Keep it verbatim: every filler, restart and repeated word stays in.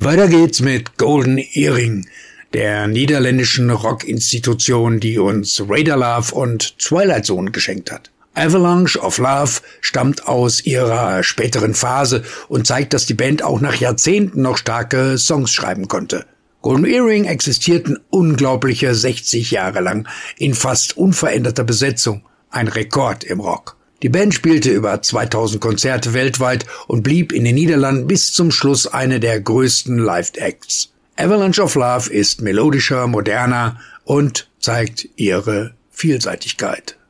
Weiter geht's mit Golden Earring, der niederländischen Rockinstitution, die uns Radar Love und Twilight Zone geschenkt hat. Avalanche of Love stammt aus ihrer späteren Phase und zeigt, dass die Band auch nach Jahrzehnten noch starke Songs schreiben konnte. Golden Earring existierten unglaubliche sechzig Jahre lang in fast unveränderter Besetzung, ein Rekord im Rock. Die Band spielte über zweitausend Konzerte weltweit und blieb in den Niederlanden bis zum Schluss eine der größten Live-Acts. Avalanche of Love ist melodischer, moderner und zeigt ihre Vielseitigkeit.